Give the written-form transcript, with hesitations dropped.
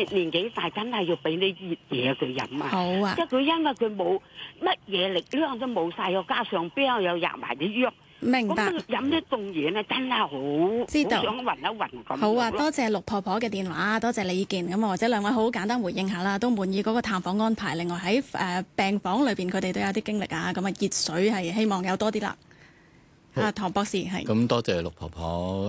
年紀大，真係要俾啲熱嘢佢飲啊！ 好啊即係佢因為佢冇乜嘢力量都冇晒，又加上邊又入埋啲藥， 明白。 咁飲啲凍嘢咧，真係好知道好想暈一暈咁。 好啊，多謝陸婆婆嘅電話，多謝你意見。咁或者兩位好簡單回應下啦，都滿意嗰個探訪安排。另外喺病房裏邊，佢哋都有啲經歷啊。咁啊，熱水係希望有多啲啦。唐博士係。 咁多謝陸婆婆。